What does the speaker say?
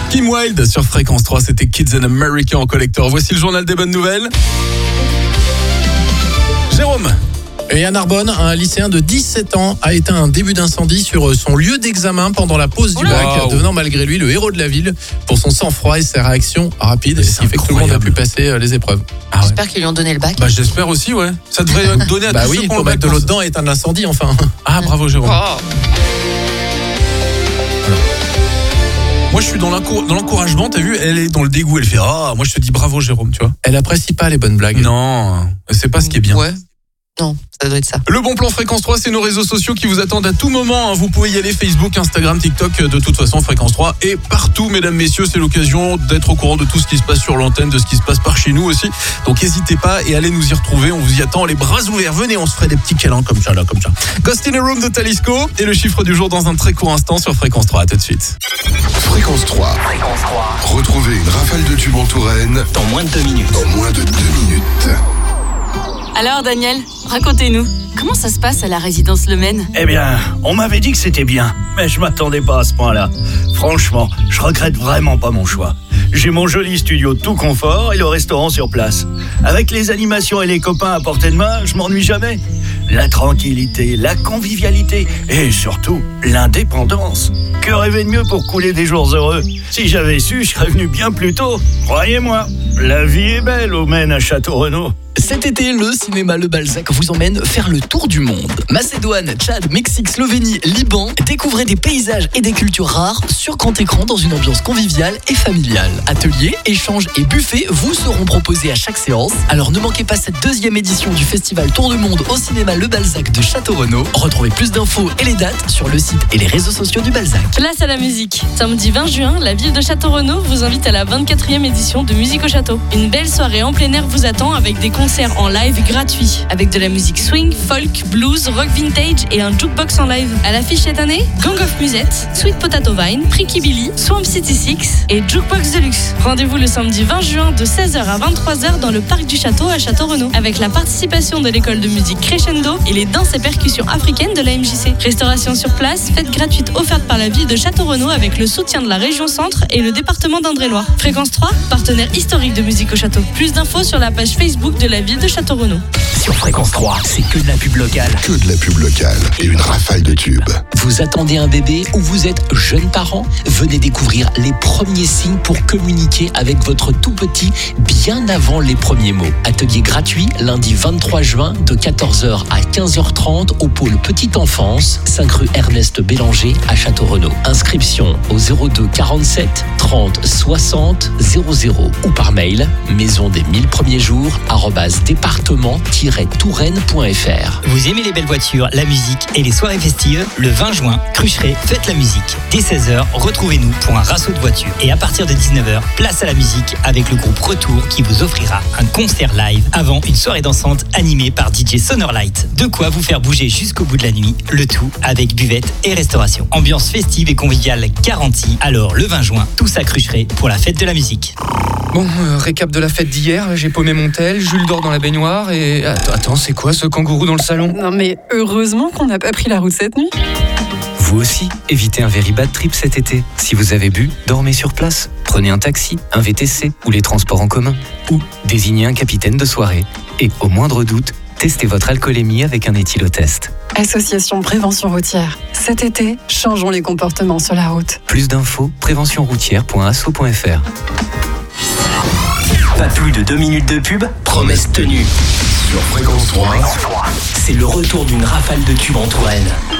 Kim Wilde sur Fréquence 3, c'était Kids in America en collector. Voici le journal des bonnes nouvelles. Jérôme. Et à Narbonne, un lycéen de 17 ans a éteint un début d'incendie sur son lieu d'examen pendant la pause du bac, devenant malgré lui le héros de la ville pour son sang-froid et ses réactions rapides, ce qui fait que tout le monde a pu passer les épreuves. J'espère qu'ils lui ont donné le bac. Bah j'espère aussi, ouais. Ça devrait donner à tous ceux qui ont pour le bac. mettre de l'eau dedans et éteindre l'incendie, enfin. Ah, bravo Jérôme. Moi je suis dans l'encouragement, t'as vu, elle est dans le dégoût, elle fait moi je te dis bravo Jérôme, tu vois. Elle apprécie pas les bonnes blagues. Non, c'est pas ce qui est bien. Ouais. Non, ça doit être ça. Le bon plan Fréquence 3, c'est nos réseaux sociaux qui vous attendent à tout moment. Vous pouvez y aller, Facebook, Instagram, TikTok, de toute façon, Fréquence 3 et partout, mesdames, messieurs. C'est l'occasion d'être au courant de tout ce qui se passe sur l'antenne, de ce qui se passe par chez nous aussi. Donc n'hésitez pas et allez nous y retrouver. On vous y attend, les bras ouverts. Venez, on se ferait des petits câlins comme ça, là, comme ça. Ghost in a Room de Talisco et le chiffre du jour dans un très court instant sur Fréquence 3. À tout de suite. Fréquence 3. Retrouvez une rafale de tubes en Touraine dans moins de 2 minutes. Alors Daniel, racontez-nous, comment ça se passe à la résidence Le Maine ? Eh bien, on m'avait dit que c'était bien, mais je m'attendais pas à ce point-là. Franchement, je regrette vraiment pas mon choix. J'ai mon joli studio tout confort et le restaurant sur place. Avec les animations et les copains à portée de main, je m'ennuie jamais. La tranquillité, la convivialité et surtout l'indépendance. Que rêver de mieux pour couler des jours heureux ? Si j'avais su, je serais venu bien plus tôt. Croyez-moi, la vie est belle au Maine à Château-Renaud. Cet été, le cinéma Le Balzac vous emmène faire le tour du monde. Macédoine, Tchad, Mexique, Slovénie, Liban. Découvrez des paysages et des cultures rares sur grand écran dans une ambiance conviviale et familiale. Ateliers, échanges et buffets vous seront proposés à chaque séance. Alors ne manquez pas cette 2e édition du festival Tour du Monde au cinéma Le Balzac de Château-Renaud. Retrouvez plus d'infos et les dates sur le site et les réseaux sociaux du Balzac. Place à la musique. Samedi 20 juin, la ville de Château-Renaud vous invite à la 24e édition de Musique au Château. Une belle soirée en plein air vous attend avec des concerts en live gratuits, avec de la musique swing, folk, blues, rock vintage et un jukebox en live. À l'affiche cette année, Gang of Musette, Sweet Potato Vine, Pricky Billy, Swamp City 6 et Jukebox Deluxe. Rendez-vous le samedi 20 juin de 16h à 23h dans le parc du château à Château-Renaud, avec la participation de l'école de musique Crescendo et les danses et percussions africaines de la MJC. Restauration sur place, fête gratuite offerte par la ville de Château-Renaud avec le soutien de la région Centre et le département d'Indre-et-Loire. Fréquence 3, partenaire historique de Musique au Château. Plus d'infos sur la page Facebook de la ville de Château-Renaud. Sur Fréquence 3, c'est que de la pub locale. Que de la pub locale et une rafale de tubes. Vous attendez un bébé ou vous êtes jeune parent ? Venez découvrir les premiers signes pour communiquer avec votre tout petit bien avant les premiers mots. Atelier gratuit lundi 23 juin de 14h à 15h30 au pôle Petite Enfance, 5 rue Ernest Bélanger à Château-Renaud. Inscription au 02 47 30 60 00 ou par mail maison des 1000 premiers jours @département-touraine.fr. Vous aimez les belles voitures, la musique et les soirées festives ? Le 20 juin, Crucheret fête la musique. Dès 16h, retrouvez-nous pour un rassaut de voitures. Et à partir de 19h, place à la musique avec le groupe Retour qui vous offrira un concert live avant une soirée dansante animée par DJ Sonorlight. De quoi vous faire bouger jusqu'au bout de la nuit, le tout avec buvette et restauration. Ambiance festive et conviviale garantie. Alors le 20 juin, tous à Crucheret pour la fête de la musique. Bon, récap de la fête d'hier, j'ai paumé mon tel, Jules dort dans la baignoire et... Attends, c'est quoi ce kangourou dans le salon ? Non mais heureusement qu'on n'a pas pris la route cette nuit. Vous aussi, évitez un very bad trip cet été. Si vous avez bu, dormez sur place. Prenez un taxi, un VTC ou les transports en commun. Ou désignez un capitaine de soirée. Et au moindre doute, testez votre alcoolémie avec un éthylotest. Association Prévention Routière. Cet été, changeons les comportements sur la route. Plus d'infos, préventionroutière.asso.fr. Pas plus de 2 minutes de pub, promesse tenue. Sur Fréquence 3, c'est le retour d'une rafale de tubes en Touraine.